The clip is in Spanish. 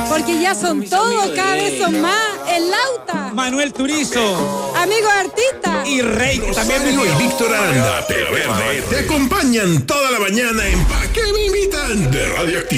porque ya son todos, cada vez son más. El Lauta, Manuel Turizo, amigos artistas y Rey, que también Rosario y Víctor Aranda, Pelo Verde, te acompañan toda la mañana en ¿Pa' qué me invitan? De Radioactivo.